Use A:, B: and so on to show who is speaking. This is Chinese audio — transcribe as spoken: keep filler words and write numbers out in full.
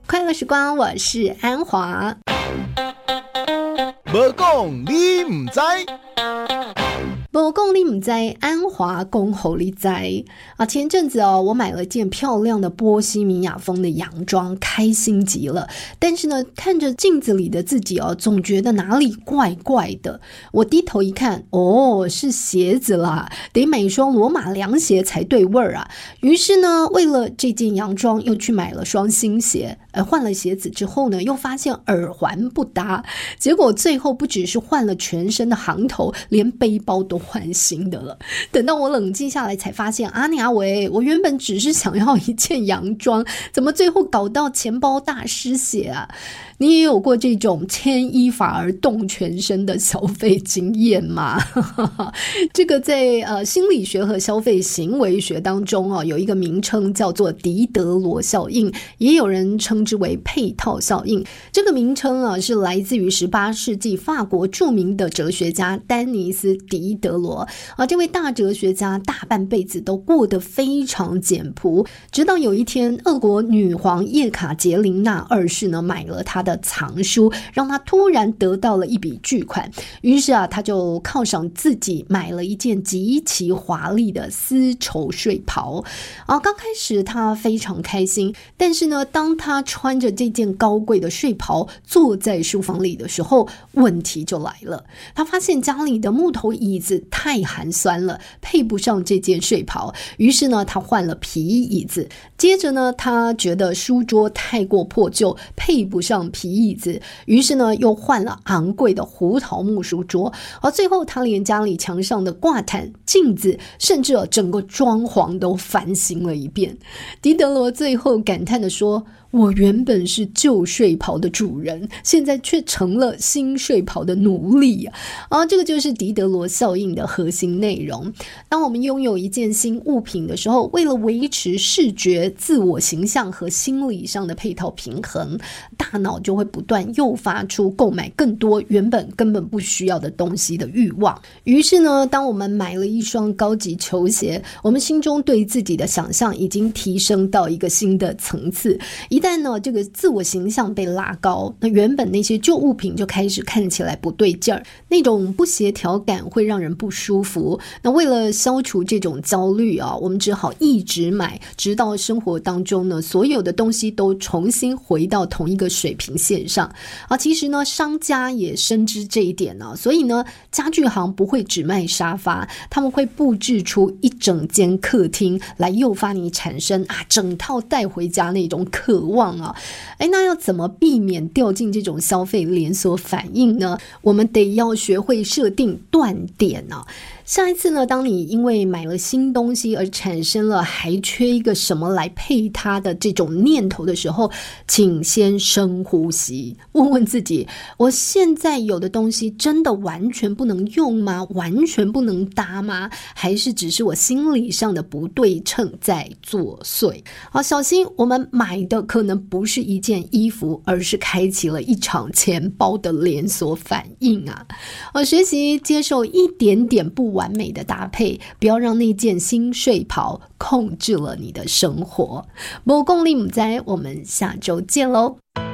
A: 快乐时光，我是安华。
B: 没讲你唔知，
A: 无讲你唔知，安华讲互你知啊！前阵子哦，我买了件漂亮的波西米亚风的洋装，开心极了。但是呢，看着镜子里的自己哦，总觉得哪里怪怪的。我低头一看，哦，是鞋子啦，得买一双罗马凉鞋才对味儿啊。于是呢，为了这件洋装，又去买了双新鞋。而换了鞋子之后呢，又发现耳环不搭，结果最后不只是换了全身的行头，连背包都换新的了。等到我冷静下来才发现，阿尼阿维，我原本只是想要一件洋装，怎么最后搞到钱包大失血啊？你也有过这种牵一发而动全身的消费经验吗？这个在呃心理学和消费行为学当中哦，有一个名称叫做狄德罗效应，也有人称之为配套效应。这个名称啊是来自于十八世纪法国著名的哲学家丹尼斯·狄德罗啊。这位大哲学家大半辈子都过得非常简朴，直到有一天，俄国女皇叶卡捷琳娜二世呢买了他的藏书，让他突然得到了一笔巨款。于是啊，他就犒赏自己买了一件极其华丽的丝绸睡袍啊。刚开始他非常开心，但是呢，当他穿着这件高贵的睡袍坐在书房里的时候，问题就来了。他发现家里的木头椅子太寒酸了，配不上这件睡袍。于是呢，他换了皮椅子。接着呢，他觉得书桌太过破旧，配不上皮椅子，于是呢，又换了昂贵的胡桃木书桌。而最后，他连家里墙上的挂毯、镜子，甚至整个装潢都翻新了一遍。狄德罗最后感叹地说，我原本是旧睡袍的主人，现在却成了新睡袍的奴隶啊！啊，这个就是狄德罗效应的核心内容。当我们拥有一件新物品的时候，为了维持视觉、自我形象和心理上的配套平衡，大脑就会不断诱发出购买更多原本根本不需要的东西的欲望。于是呢，当我们买了一双高级球鞋，我们心中对自己的想象已经提升到一个新的层次。一旦呢，这个自我形象被拉高，那原本那些旧物品就开始看起来不对劲儿，那种不协调感会让人不舒服。那为了消除这种焦虑啊，我们只好一直买，直到生活当中呢，所有的东西都重新回到同一个水平线上啊。其实呢，商家也深知这一点呢，所以呢，家具行不会只卖沙发，他们会布置出一整间客厅来诱发你产生啊整套带回家那种渴望啊。哎，那要怎么避免掉进这种消费连锁反应呢？我们得要学会设定断点啊。下一次呢，当你因为买了新东西而产生了还缺一个什么来配它的这种念头的时候，请先深呼吸，问问自己，我现在有的东西真的完全不能用吗？完全不能搭吗？还是只是我心理上的不对称在作祟？好，小心我们买的可能不是一件衣服，而是开启了一场钱包的连锁反应啊！我学习接受一点点不完美的搭配，不要让那件新睡袍控制了你的生活。没讲你不知，我们下周见喽。